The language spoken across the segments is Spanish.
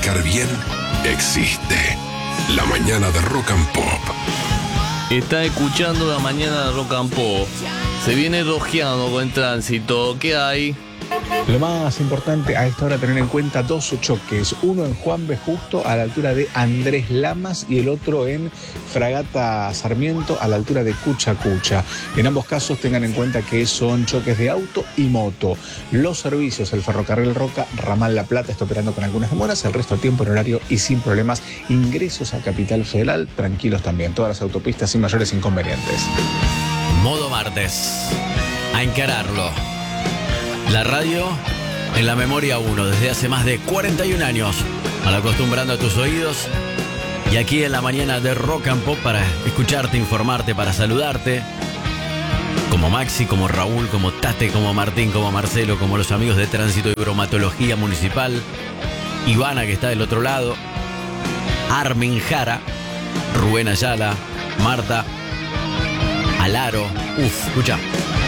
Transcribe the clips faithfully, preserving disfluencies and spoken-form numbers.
arrancar bien existe. La mañana de Rock and Pop. Está escuchando la mañana de Rock and Pop. Se viene rojeando con tránsito. ¿Qué hay? Lo más importante a esta hora tener en cuenta dos choques, uno en Juan B. Justo a la altura de Andrés Lamas y el otro en Fragata Sarmiento a la altura de Cucha Cucha. En ambos casos tengan en cuenta que son choques de auto y moto. Los servicios, el ferrocarril Roca, Ramal La Plata está operando con algunas demoras, el resto del tiempo en horario y sin problemas. Ingresos a Capital Federal, tranquilos también, todas las autopistas sin mayores inconvenientes. Modo martes, a encararlo. La radio en la memoria uno desde hace más de cuarenta y un años, mal acostumbrando a tus oídos, y aquí en la mañana de Rock and Pop para escucharte, informarte, para saludarte, como Maxi, como Raúl, como Tate, como Martín, como Marcelo, como los amigos de Tránsito y Bromatología Municipal, Ivana que está del otro lado, Armin Jara, Rubén Ayala, Marta, Alaro, uff, escucha.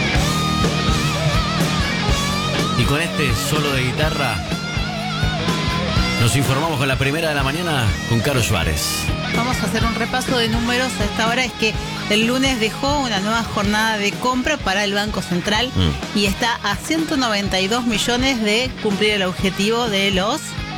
Y con este solo de guitarra nos informamos con la primera de la mañana con Caro Suárez. Vamos a hacer un repaso de números a esta hora. Es que el lunes dejó una nueva jornada de compra para el Banco Central mm. y está a ciento noventa y dos millones de cumplir el objetivo de los